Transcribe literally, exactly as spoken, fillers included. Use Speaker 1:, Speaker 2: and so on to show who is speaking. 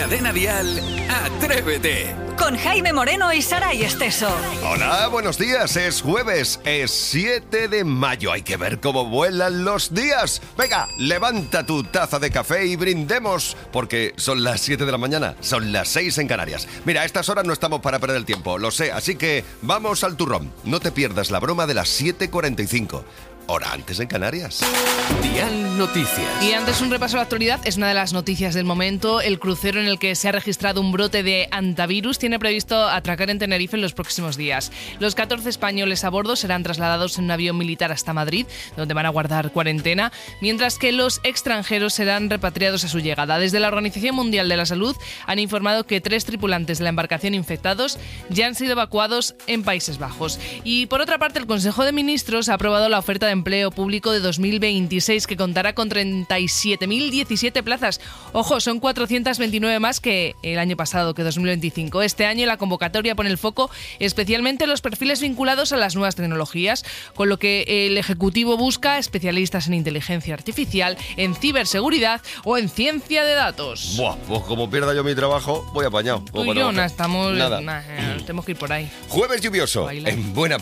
Speaker 1: Cadena Dial, Atrévete.
Speaker 2: Con Jaime Moreno y Saray Esteso.
Speaker 3: Hola, buenos días. Es jueves, es siete de mayo. Hay que ver cómo vuelan los días. Venga, levanta tu taza de café y brindemos, porque son las siete de la mañana, son las seis en Canarias. Mira, a estas horas no estamos para perder el tiempo, lo sé, así que vamos al turrón. No te pierdas la broma de las siete cuarenta y cinco. Hora antes en Canarias.
Speaker 1: Dial Noticias.
Speaker 4: Y antes un repaso a la actualidad, es una de las noticias del momento. El crucero en el que se ha registrado un brote de hantavirus tiene previsto atracar en Tenerife en los próximos días. Los catorce españoles a bordo serán trasladados en un avión militar hasta Madrid, donde van a guardar cuarentena, mientras que los extranjeros serán repatriados a su llegada. Desde la Organización Mundial de la Salud han informado que tres tripulantes de la embarcación infectados ya han sido evacuados en Países Bajos. Y por otra parte, el Consejo de Ministros ha aprobado la oferta de empleo público de dos mil veintiséis, que contará con treinta y siete mil diecisiete plazas. Ojo, son cuatrocientas veintinueve más que el año pasado, que dos mil veinticinco. Este año la convocatoria pone el foco especialmente en los perfiles vinculados a las nuevas tecnologías, con lo que el Ejecutivo busca especialistas en inteligencia artificial, en ciberseguridad o en ciencia de datos.
Speaker 3: Buah, pues como pierda yo mi trabajo, voy apañado.
Speaker 4: Tú y yo, no estamos...
Speaker 3: Nada.
Speaker 4: Nah, tenemos que ir por ahí.
Speaker 3: Jueves lluvioso,
Speaker 4: Bailar.
Speaker 3: en buena